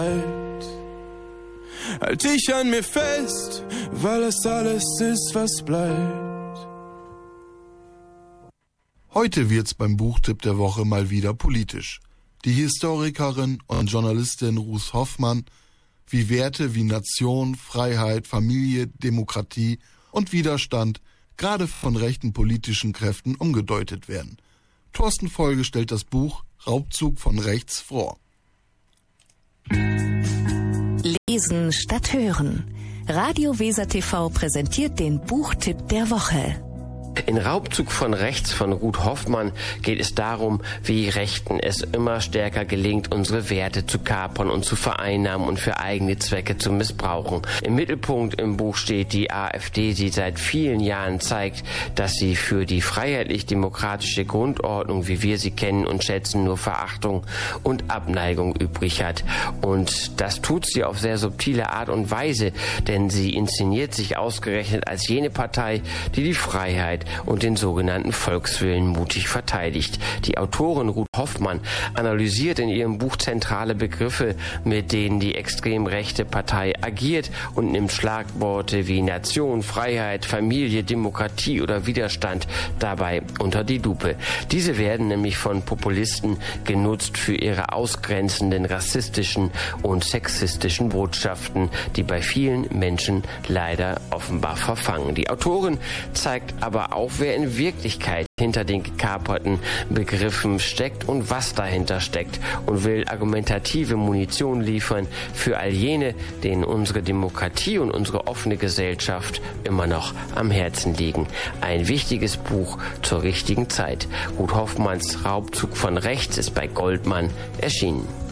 Halt ich an mir fest, weil es alles ist, was bleibt. Heute wird's beim Buchtipp der Woche mal wieder politisch. Die Historikerin und Journalistin Ruth Hoffmann, wie Werte wie Nation, Freiheit, Familie, Demokratie und Widerstand gerade von rechten politischen Kräften umgedeutet werden. Thorsten Folge stellt das Buch Raubzug von rechts vor. Lesen statt hören. Radio Weser TV präsentiert den Buchtipp der Woche. In Raubzug von rechts von Ruth Hoffmann geht es darum, wie Rechten es immer stärker gelingt, unsere Werte zu kapern und zu vereinnahmen und für eigene Zwecke zu missbrauchen. Im Mittelpunkt im Buch steht die AfD, die seit vielen Jahren zeigt, dass sie für die freiheitlich-demokratische Grundordnung, wie wir sie kennen und schätzen, nur Verachtung und Abneigung übrig hat. Und das tut sie auf sehr subtile Art und Weise, denn sie inszeniert sich ausgerechnet als jene Partei, die die Freiheit und den sogenannten Volkswillen mutig verteidigt. Die Autorin Ruth Hoffmann analysiert in ihrem Buch zentrale Begriffe, mit denen die extrem rechte Partei agiert und nimmt Schlagworte wie Nation, Freiheit, Familie, Demokratie oder Widerstand dabei unter die Lupe. Diese werden nämlich von Populisten genutzt für ihre ausgrenzenden, rassistischen und sexistischen Botschaften, die bei vielen Menschen leider offenbar verfangen. Die Autorin zeigt aber auch, wer in Wirklichkeit hinter den gekaperten Begriffen steckt und was dahinter steckt, und will argumentative Munition liefern für all jene, denen unsere Demokratie und unsere offene Gesellschaft immer noch am Herzen liegen. Ein wichtiges Buch zur richtigen Zeit. Ruth Hoffmanns Raubzug von rechts ist bei Goldmann erschienen.